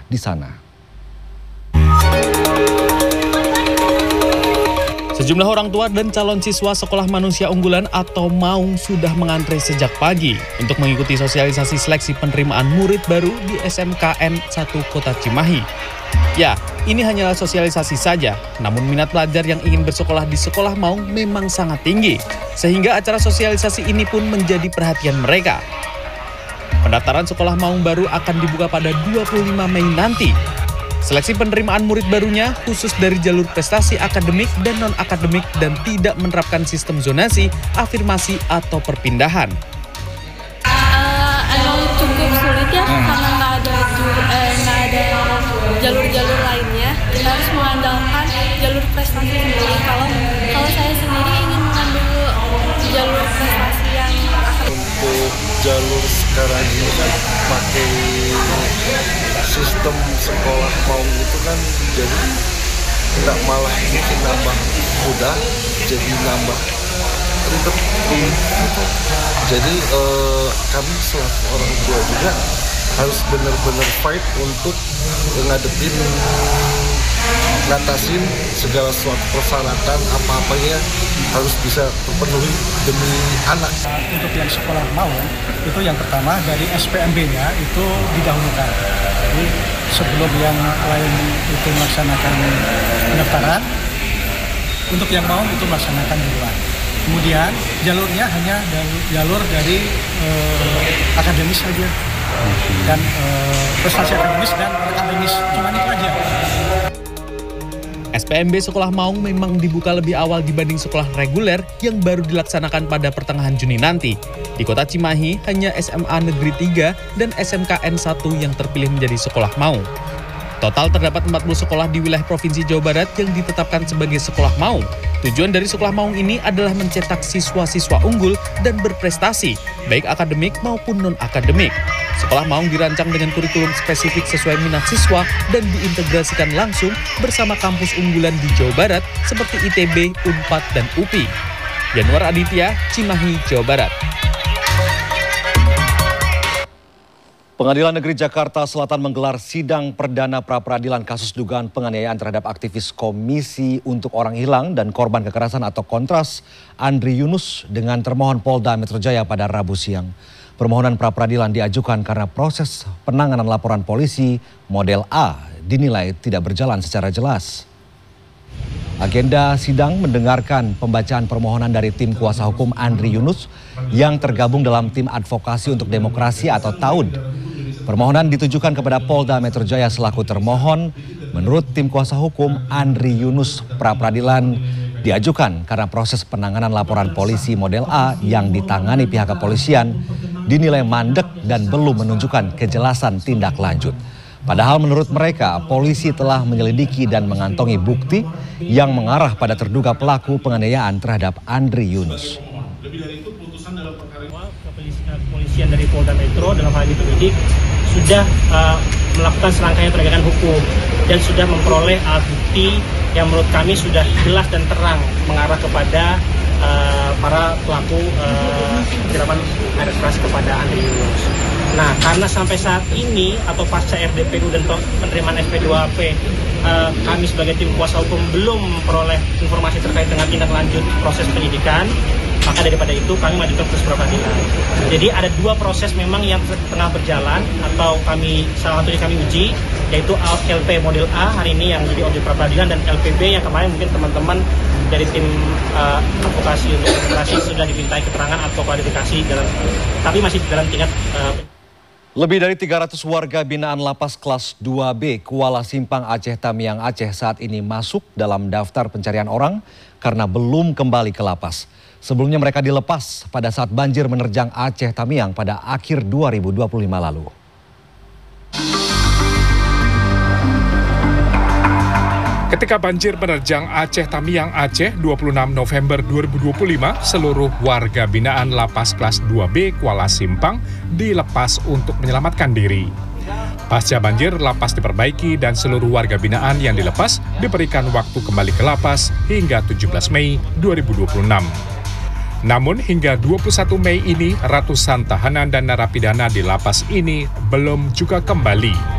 di sana. Sejumlah orang tua dan calon siswa Sekolah Manusia Unggulan atau MAUNG sudah mengantre sejak pagi untuk mengikuti sosialisasi seleksi penerimaan murid baru di SMKN 1 Kota Cimahi. Ya, ini hanyalah sosialisasi saja, namun minat pelajar yang ingin bersekolah di Sekolah MAUNG memang sangat tinggi, sehingga acara sosialisasi ini pun menjadi perhatian mereka. Pendaftaran Sekolah MAUNG baru akan dibuka pada 25 Mei nanti. Seleksi penerimaan murid barunya khusus dari jalur prestasi akademik dan non-akademik dan tidak menerapkan sistem zonasi, afirmasi, atau perpindahan. Emang cukup sulit ya, karena nggak ada jalur-jalur lainnya. Kita harus mengandalkan jalur prestasi sendiri. Kalau saya sendiri ingin mengambil jalur prestasi yang untuk jalur sekarang ini kan pakai sistem sekolah MAUNG itu kan jadi tidak malah bikin nambah mudah, jadi nambah ribet gitu. Jadi kami selaku orang tua juga harus benar-benar fight untuk ngadepin, ngatasin segala suatu persyaratan apa-apanya harus bisa terpenuhi demi anak. Untuk yang sekolah MAUNG itu yang pertama dari SPMB-nya itu didahulukan. Jadi sebelum yang lain itu melaksanakan pendaftaran, untuk yang MAUNG itu melaksanakan duluan. Kemudian jalurnya hanya jalur dari akademis saja dan prestasi akademis dan akademis, cuma itu aja. SPMB Sekolah MAUNG memang dibuka lebih awal dibanding sekolah reguler yang baru dilaksanakan pada pertengahan Juni nanti. Di Kota Cimahi hanya SMA Negeri 3 dan SMKN 1 yang terpilih menjadi sekolah MAUNG. Total terdapat 40 sekolah di wilayah Provinsi Jawa Barat yang ditetapkan sebagai sekolah MAUNG. Tujuan dari sekolah MAUNG ini adalah mencetak siswa-siswa unggul dan berprestasi, baik akademik maupun non-akademik. Sekolah MAUNG dirancang dengan kurikulum spesifik sesuai minat siswa dan diintegrasikan langsung bersama kampus unggulan di Jawa Barat seperti ITB, Unpad, dan UPI. Januar Aditya, Cimahi, Jawa Barat. Pengadilan Negeri Jakarta Selatan menggelar sidang perdana pra-peradilan kasus dugaan penganiayaan terhadap aktivis Komisi untuk Orang Hilang dan Korban Kekerasan atau Kontras, Andri Yunus, dengan termohon Polda Metro Jaya pada Rabu siang. Permohonan pra-peradilan diajukan karena proses penanganan laporan polisi model A dinilai tidak berjalan secara jelas. Agenda sidang mendengarkan pembacaan permohonan dari tim kuasa hukum Andri Yunus yang tergabung dalam tim advokasi untuk demokrasi atau TAUD. Permohonan ditujukan kepada Polda Metro Jaya selaku termohon. Menurut tim kuasa hukum, Andri Yunus pra-peradilan diajukan karena proses penanganan laporan polisi model A yang ditangani pihak kepolisian dinilai mandek dan belum menunjukkan kejelasan tindak lanjut. Padahal menurut mereka, polisi telah menyelidiki dan mengantongi bukti yang mengarah pada terduga pelaku penganiayaan terhadap Andri Yunus. Lebih dari itu, putusan dalam perkara kepolisian dari Polda Metro dalam hal ini penyidik sudah melakukan serangkaian penegakan hukum dan sudah memperoleh alat bukti yang menurut kami sudah jelas dan terang mengarah kepada para pelaku penyiraman air keras kepada Andri Yunus. Nah, karena sampai saat ini atau pasca RDPU dan penerimaan SP2AP kami sebagai tim kuasa hukum belum memperoleh informasi terkait dengan tindak lanjut proses penyidikan, maka daripada itu kami mengajukan proses pra-peradilan. Jadi ada dua proses memang yang tengah berjalan atau salah satunya kami uji, yaitu LP model A hari ini yang jadi objek pra-peradilan dan LPB yang kemarin mungkin teman-teman dari tim advokasi untuk demokrasi sudah dimintai keterangan atau klarifikasi tapi masih dalam tingkat Lebih dari 300 warga binaan Lapas Kelas 2B Kuala Simpang Aceh Tamiang Aceh saat ini masuk dalam daftar pencarian orang karena belum kembali ke lapas. Sebelumnya mereka dilepas pada saat banjir menerjang Aceh Tamiang pada akhir 2025 lalu. Ketika banjir menerjang Aceh Tamiang Aceh 26 November 2025, seluruh warga binaan Lapas Kelas 2B Kuala Simpang dilepas untuk menyelamatkan diri. Pasca banjir, lapas diperbaiki dan seluruh warga binaan yang dilepas diberikan waktu kembali ke lapas hingga 17 Mei 2026. Namun hingga 21 Mei ini, ratusan tahanan dan narapidana di lapas ini belum juga kembali.